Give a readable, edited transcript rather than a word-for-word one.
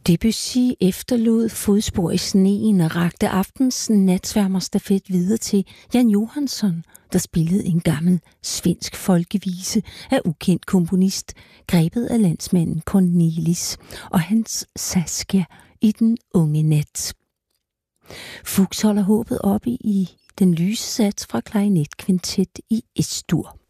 Debussy efterlod fodspor i sneen og rakte aftens natsværmerstafet videre til Jan Johansson, der spillede en gammel svensk folkevise af ukendt komponist, grebet af landsmanden Cornelis og hans Saskia i den unge nat. Fuchs holder håbet oppe i den lyse sats fra klarinetkvintet i Es-dur.